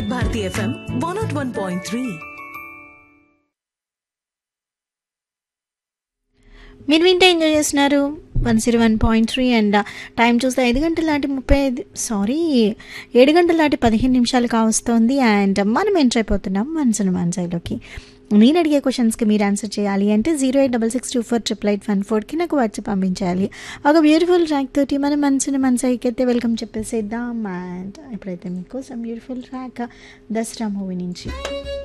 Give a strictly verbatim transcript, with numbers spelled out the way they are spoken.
Bharati FM one not one point three. మీరు వింటే enjoy చేస్తున్నారు one zero one point three. And time చూస్తే ఐదు గంటల దాటి ముప్పై ఐదు సారీ ఏడు గంటల దాటి పదిహేను నిమిషాలు కావస్తోంది. అండ్ మనం ఎంటర్ అయిపోతున్నాం మనసును మనసైలోకి. నేను అడిగే క్వశ్చన్స్కి మీరు ఆన్సర్ చేయాలి అంటే zero eight double six two four triple eight one ఫోర్కి నాకు వాట్సాప్ పంపించాలి. ఒక బ్యూటిఫుల్ ట్రాక్ తోటి మన మనసును మనసైకి అయితే వెల్కమ్ చెప్పేసేద్దాం. అండ్ ఇప్పుడైతే మీకోసం బ్యూటిఫుల్ ట్రాక్ దసరా మూవీ నుంచి